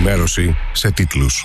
ενημέρωση σε τίτλους.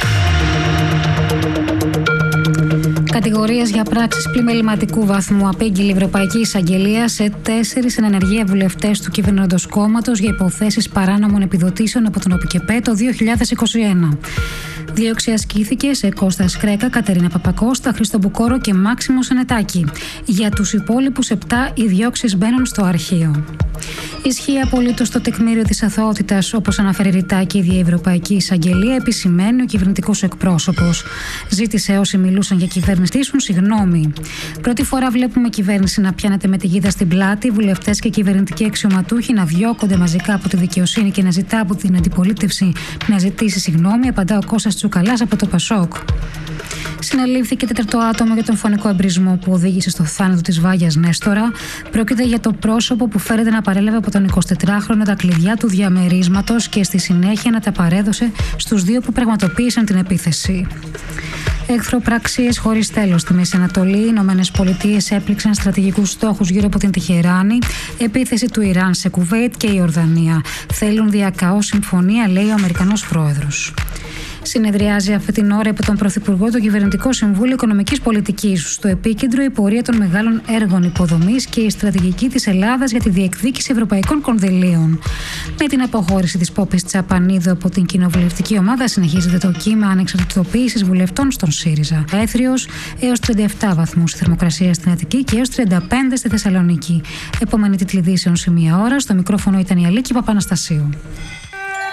Κατηγορίες για πράξεις πλημεληματικού βαθμού απήγγειλε η Ευρωπαϊκή Εισαγγελία σε 4 εν ενεργεία βουλευτές του κυβερνώντος κόμματος για υποθέσεις παράνομων επιδοτήσεων από τον ΟΠΚΕΠΕ το 2021. Δίωξη ασκήθηκε σε Κώστα Σκρέκα, Κατερίνα Παπακώστα, Χρήστο Μπουκόρο και Μάξιμο Σενετάκη. Για τους υπόλοιπους 7 οι διώξεις μπαίνουν στο αρχείο. Ισχύει απολύτως το τεκμήριο της αθωότητας, όπως αναφέρει ρητά και η ίδια η Ευρωπαϊκή Εισαγγελία, επισημαίνει ο κυβερνητικός εκπρόσωπος. Ζήτησε όσοι μιλούσαν για κυβέρνηση στήσουν συγγνώμη. Πρώτη φορά βλέπουμε κυβέρνηση να πιάνεται με τη γίδα στην πλάτη, βουλευτές και κυβερνητικοί αξιωματούχοι να διώκονται μαζικά από τη δικαιοσύνη και να ζητά από την αντιπολίτευση να ζητήσει συγγνώμη, απαντά ο Κώστας Τσουκαλάς από το Πασόκ. Συνελήφθηκε 4ο άτομο για τον φωνικό εμπρισμό που οδήγησε στο θάνατο της Βάγιας Νέστορα. Πρόκειται για το πρόσωπο που φέρεται να παρέλαβε από τον 24χρονο τα κλειδιά του διαμερίσματος και στη συνέχεια να τα παρέδωσε στους 2 που πραγματοποίησαν την επίθεση. Εχθροπραξίες χωρίς τέλος στη Μέση Ανατολή. Οι Ηνωμένες Πολιτείες έπληξαν στρατηγικούς στόχους γύρω από την Τεχεράνη. Επίθεση του Ιράν σε Κουβέιτ και η Ορδανία. Θέλουν διακαώ συμφωνία, λέει ο Αμερικανός πρόεδρος. Συνεδριάζει αυτή την ώρα από τον Πρωθυπουργό το Κυβερνητικό Συμβούλιο Οικονομικής Πολιτικής. Στο επίκεντρο η πορεία των μεγάλων έργων υποδομής και η στρατηγική της Ελλάδας για τη διεκδίκηση ευρωπαϊκών κονδυλίων. Με την αποχώρηση της Πόπης Τσαπανίδου από την κοινοβουλευτική ομάδα, συνεχίζεται το κύμα ανεξαρτητοποίησης βουλευτών στον ΣΥΡΙΖΑ. Έθριος έως 37 βαθμούς η θερμοκρασία στην Αττική και έως 35 στη Θεσσαλονίκη. Επόμενη τίτλη ειδήσεων σε 1 ώρα. Στο μικρόφωνο ήταν η Αλίκη Παπαναστασίου.